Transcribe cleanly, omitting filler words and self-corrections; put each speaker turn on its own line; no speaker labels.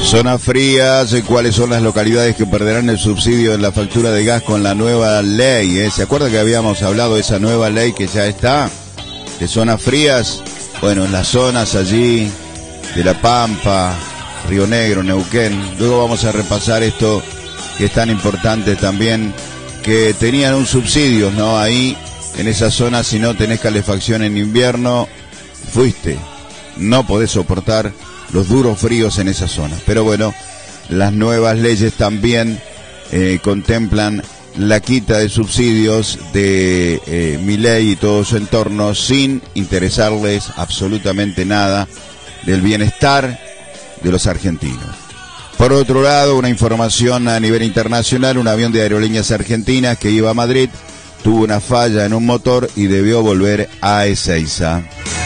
Zonas frías, ¿cuáles son las localidades que perderán el subsidio en la factura de gas con la nueva ley? ¿Se acuerda que habíamos hablado de esa nueva ley que ya está? De zonas frías, bueno, en las zonas allí de La Pampa, Río Negro, Neuquén. Luego vamos a repasar esto que es tan importante también, que tenían un subsidio, ¿no? Ahí, en esa zona, si no tenés calefacción en invierno, fuiste. No podés soportar los duros fríos en esa zona. Pero bueno, las nuevas leyes también contemplan la quita de subsidios de Milei y todo su entorno sin interesarles absolutamente nada del bienestar de los argentinos. Por otro lado, una información a nivel internacional: un avión de Aerolíneas Argentinas que iba a Madrid tuvo una falla en un motor y debió volver a Ezeiza.